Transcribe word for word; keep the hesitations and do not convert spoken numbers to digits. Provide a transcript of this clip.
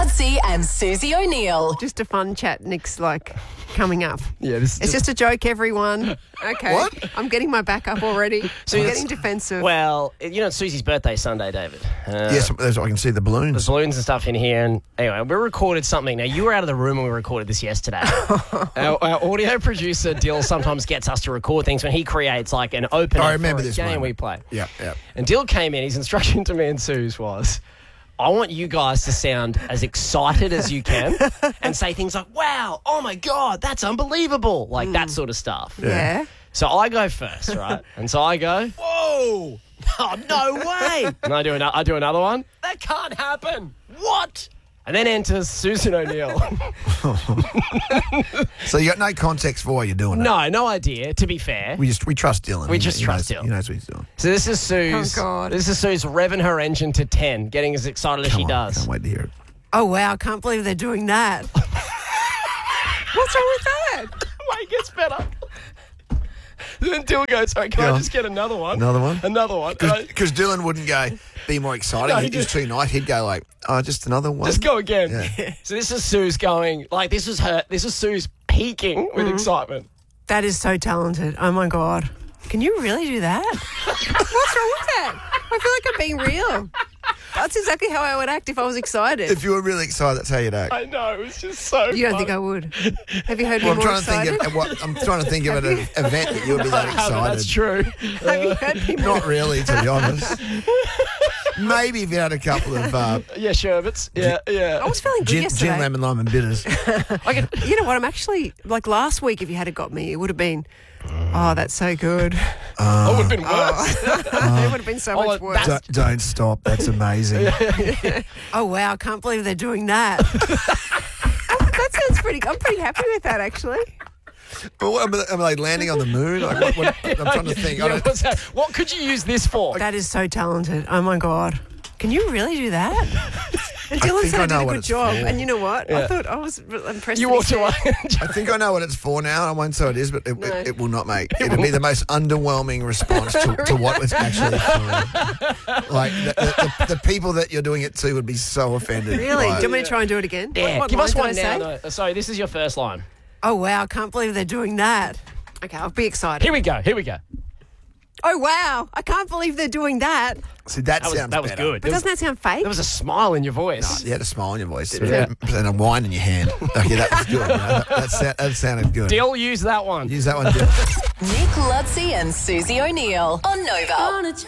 Ludsey and Susie O'Neill. Just a fun chat. Nick's like coming up. Yeah, this is It's just a joke, everyone. Okay. What? I'm getting my back up already. So I'm it's- getting defensive. Well, you know, it's Susie's birthday Sunday, David. Uh, Yes, there's- I can see the balloons. There's balloons and stuff in here. And anyway, we recorded something. Now, you were out of the room when we recorded this yesterday. our, our audio producer, Dill, sometimes gets us to record things when he creates like an opener I remember for a this game moment. we play. Yeah, yeah. And Dill came in. His instruction to me and Suze was, I want you guys to sound as excited as you can and say things like, wow, oh my God, that's unbelievable. Like that sort of stuff. yeah. So I go first, right? And so I go, whoa, oh, no way. And I do, an- I do another one. That can't happen. What? And then enters Susan O'Neill. So you got no context for why you're doing it. No, no idea, to be fair. We just we trust Dylan. We He- just he trust knows, Dylan. He knows what he's doing. So this is Suze. Oh, God. This is Suze revving her engine to ten, getting as excited as Come she on, does. Can't wait to hear it. Oh, wow. I can't believe they're doing that. What's wrong with that? Wait, it gets better. Then Dill goes, sorry, can Go I on. just get another one? Another one? Another one. And I- Because Dylan wouldn't go, be more exciting. No, he He'd just just- too nice. He'd go like, oh, just another one. Just go again. Yeah. So this is Suze going, like this is her, this is Suze peaking with excitement. That is so talented. Oh, my God. Can you really do that? What's wrong with that? I feel like I'm being real. That's exactly how I would act if I was excited. If you were really excited, that's how you'd act. I know, it was just so You don't funny. think I would? Have you heard me Well, I'm more trying to excited? think of what I'm trying to think of an event that you would be that I haven't, that's excited. true. Have you heard me more? Not really, to be honest. Maybe if you had a couple of uh, Yeah, sherbets. Yeah, yeah. I was feeling good gin, yesterday. gin, lemon, lime, and bitters. I can, You know what? I'm actually, like last week, if you had it got me, it would have been, oh, that's so good. I would have been worse. it would have been so Oh, much worse. don't, don't stop. That's amazing. Oh, wow. I can't believe they're doing that. Oh, that sounds pretty, I'm pretty happy with that, actually. But what, am, I, am I like landing on the moon? Like, what, what, I'm trying to think. I Yeah, don't, what's that? What could you use this for? That is so talented. Oh, my God. Can you really do that? And Dylan think said I I did know a what good it's job. for. And you know what? I Yeah. thought I was impressed. You that he walked said- away. I think I know what it's for now. I won't say what it is, but it, No. it, it will not make. It'll be the most underwhelming response to, to what it's actually for. Like the, the, the, the people that you're doing it to would be so offended. Really? by Do you it. want me to try and do it again? Yeah, What, what give line us did one I now. say? No. Sorry, this is your first line. Oh, wow. I can't believe they're doing that. Okay, I'll be excited. Here we go. Here we go. Oh, wow. I can't believe they're doing that. See, that, That was, sounds that was better. good. But There was, doesn't that sound fake? there was a smile in your voice. You had a smile on your voice Yeah. and a wine in your hand. Okay, that was good. You know, that, that, sound, that sounded good. Dill, use that one. Use that one, Dill. Nick Ludsey and Susie O'Neill on Nova.